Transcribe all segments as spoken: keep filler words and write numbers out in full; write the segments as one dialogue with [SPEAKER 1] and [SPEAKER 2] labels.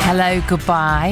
[SPEAKER 1] hello, goodbye.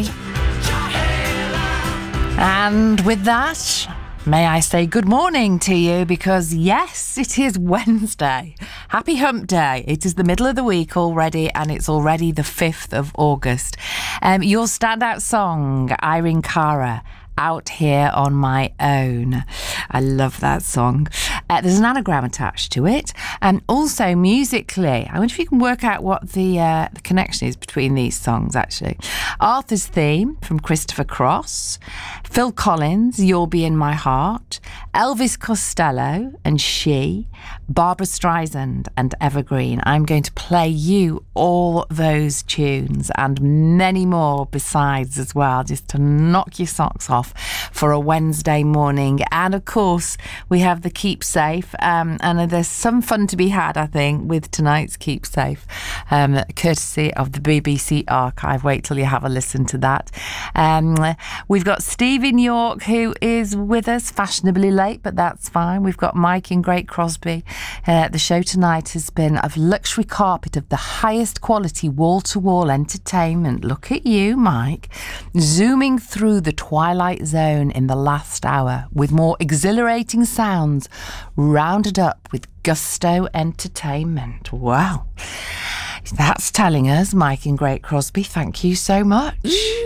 [SPEAKER 1] And with that, may I say good morning to you, because yes, it is Wednesday. Happy hump day. It is the middle of the week already, and it's already the fifth of August. Um, your standout song, Irene Cara, Out Here on My Own. I love that song. Uh, there's an anagram attached to it. And also musically, I wonder if you can work out what the, uh, the connection is between these songs, actually. Arthur's Theme from Christopher Cross. Phil Collins, You'll Be In My Heart. Elvis Costello and She. Barbara Streisand and Evergreen. I'm going to play you all those tunes and many more besides as well, just to knock your socks off for a Wednesday morning. And of course, we have the Keep Safe, um, and there's some fun to be had, I think, with tonight's Keep Safe, um, courtesy of the B B C Archive. Wait till you have a listen to that. Um, we've got Steve in York, who is with us, fashionably late, but that's fine. We've got Mike in Great Crosby. Uh, the show tonight has been of luxury carpet of the highest quality wall-to-wall entertainment. Look at you, Mike, zooming through the twilight zone in the last hour with more exhilarating sounds rounded up with gusto entertainment. Wow. That's telling us, Mike in Great Crosby. Thank you so much.